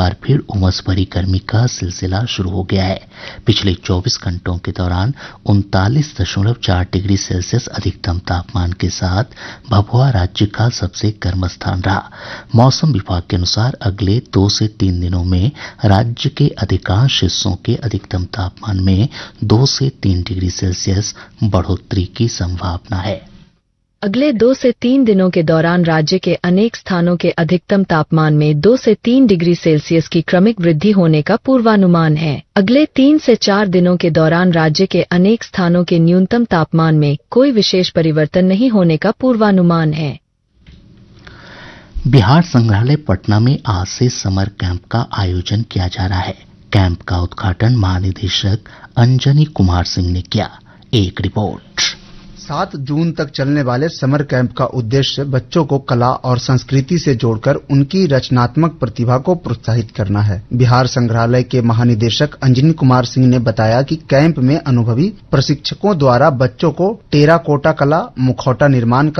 बार फिर उमस भरी गर्मी का सिलसिला शुरू हो गया है। पिछले 24 घंटों के दौरान 39.4 डिग्री सेल्सियस अधिकतम तापमान के साथ भभुआ राज्य का सबसे गर्म स्थान रहा। मौसम विभाग के अनुसार अगले 2 से 3 दिनों में राज्य के अधिकांश हिस्सों के अधिकतम तापमान में 2 से 3 डिग्री सेल्सियस बढ़ोतरी की संभावना है। अगले 2 से 3 दिनों के दौरान राज्य के अनेक स्थानों के अधिकतम तापमान में 2 से 3 डिग्री सेल्सियस की क्रमिक वृद्धि होने का पूर्वानुमान है। अगले 3 से 4 दिनों के दौरान राज्य के अनेक स्थानों के न्यूनतम तापमान में कोई विशेष परिवर्तन नहीं होने का पूर्वानुमान है। बिहार संग्रहालय पटना में आज से समर कैंप का आयोजन किया जा रहा है। कैंप का उद्घाटन महानिदेशक अंजनी कुमार सिंह ने किया। एक रिपोर्ट। 7 जून तक चलने वाले समर कैंप का उद्देश्य बच्चों को कला और संस्कृति से जोड़कर उनकी रचनात्मक प्रतिभा को प्रोत्साहित करना है। बिहार संग्रहालय के महानिदेशक अंजनी कुमार सिंह ने बताया कि कैंप में अनुभवी प्रशिक्षकों द्वारा बच्चों को टेराकोटा कला, मुखौटा निर्माण